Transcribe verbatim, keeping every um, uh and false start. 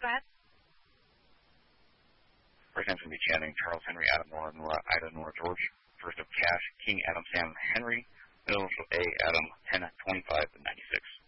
Go ahead. First name's going to be Channing, Charles, Henry, Adam, Nora, Nora, Ida, Nora, George. First of Cash, King, Adam, Sam, Henry. Middle initial A, Adam, ten twenty-five ninety-six.